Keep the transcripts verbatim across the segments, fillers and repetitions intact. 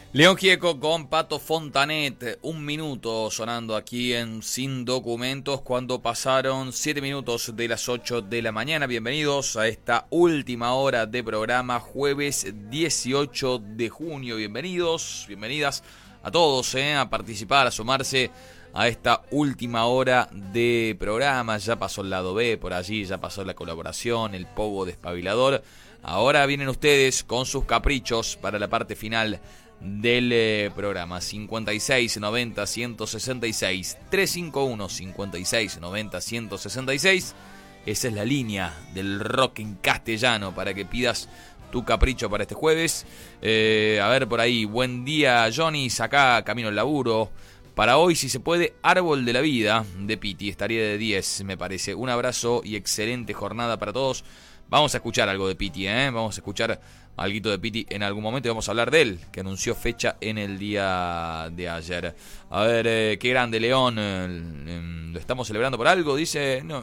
León Gieco con Pato Fontanet, un minuto sonando aquí en Sin Documentos cuando pasaron siete minutos de las ocho de la mañana. Bienvenidos a esta última hora de programa, jueves dieciocho de junio. Bienvenidos, bienvenidas a todos eh, a participar, a sumarse a esta última hora de programa. Ya pasó el lado B por allí, ya pasó la colaboración, el pogo despabilador. Ahora vienen ustedes con sus caprichos para la parte final del eh, programa. Cincuenta y seis noventa ciento sesenta y seis trescientos cincuenta y uno cincuenta y seis noventa ciento sesenta y seis. Esa es la línea del rock en castellano para que pidas tu capricho para este jueves. Eh, a ver por ahí, buen día Johnny, acá camino al laburo. Para hoy, si se puede, Árbol de la Vida de Piti, estaría de diez me parece. Un abrazo y excelente jornada para todos. Vamos a escuchar algo de Piti, ¿eh? Vamos a escuchar algo de Piti en algún momento y vamos a hablar de él, que anunció fecha en el día de ayer. A ver, eh, qué grande León, eh, ¿lo estamos celebrando por algo? Dice, no,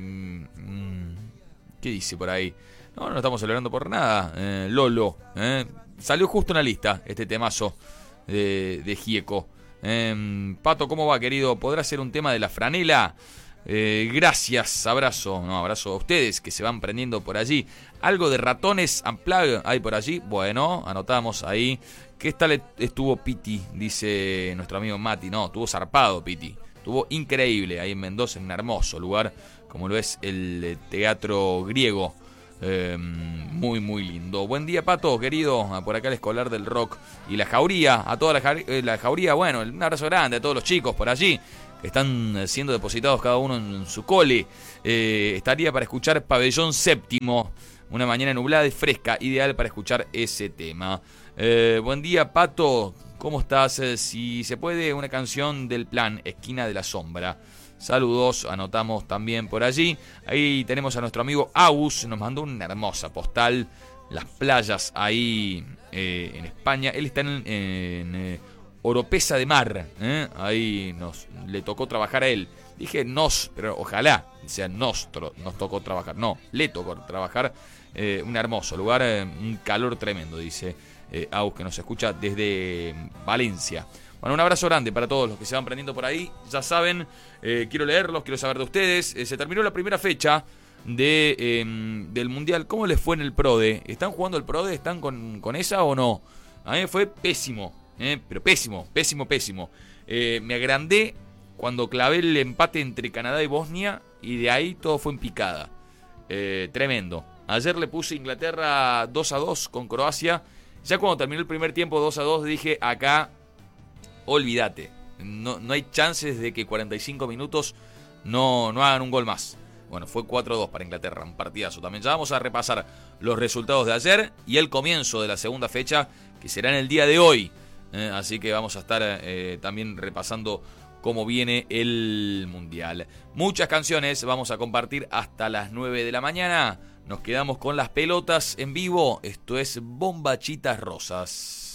mm, ¿qué dice por ahí? No, no lo estamos celebrando por nada, eh, Lolo, eh. Salió justo en la lista este temazo de, de Gieco. Eh, Pato, ¿cómo va, querido? ¿Podrá ser un tema de la franela? Eh, gracias, abrazo, no, abrazo a ustedes que se van prendiendo por allí. Algo de Ratones Unplugged hay por allí. Bueno, anotamos ahí. ¿Qué tal estuvo Piti? Dice nuestro amigo Mati. No, estuvo zarpado Piti. Estuvo increíble ahí en Mendoza, en un hermoso lugar como lo es el Teatro Griego. Eh, muy, muy lindo. Buen día, Pato, querido. Por acá el escolar del rock y la jauría. A toda la, ja- la jauría, bueno, un abrazo grande a todos los chicos por allí. Están siendo depositados cada uno en su cole. Eh, estaría para escuchar Pabellón Séptimo. Una mañana nublada y fresca, ideal para escuchar ese tema. Eh, buen día, Pato. ¿Cómo estás? Eh, si se puede, una canción del Plan, Esquina de la Sombra. Saludos, anotamos también por allí. Ahí tenemos a nuestro amigo Agus. Nos mandó una hermosa postal. Las playas ahí eh, en España. Él está en... en eh, Oropesa de Mar, ¿eh? Ahí nos le tocó trabajar a él. Dije nos, pero ojalá sea nostro, nos tocó trabajar. No, le tocó trabajar. Eh, un hermoso lugar, eh, un calor tremendo, dice eh, Aus, que nos escucha desde Valencia. Bueno, un abrazo grande para todos los que se van prendiendo por ahí. Ya saben, eh, quiero leerlos, quiero saber de ustedes. Eh, se terminó la primera fecha de, eh, del Mundial. ¿Cómo les fue en el PRODE? ¿Están jugando el PRODE? ¿Están con, con esa o no? A mí me fue pésimo. Eh, pero pésimo, pésimo, pésimo. Eh, me agrandé cuando clavé el empate entre Canadá y Bosnia y de ahí todo fue en picada. Eh, tremendo. Ayer le puse Inglaterra dos a dos con Croacia. Ya cuando terminó el primer tiempo dos a dos dije, acá, olvídate. No, no hay chances de que cuarenta y cinco minutos no, no hagan un gol más. Bueno, fue cuatro a dos para Inglaterra, un partidazo también. Ya vamos a repasar los resultados de ayer y el comienzo de la segunda fecha, que será en el día de hoy. Eh, así que vamos a estar eh, también repasando cómo viene el Mundial. Muchas canciones vamos a compartir hasta las nueve de la mañana. Nos quedamos con las pelotas en vivo. Esto es Bombachitas Rosas.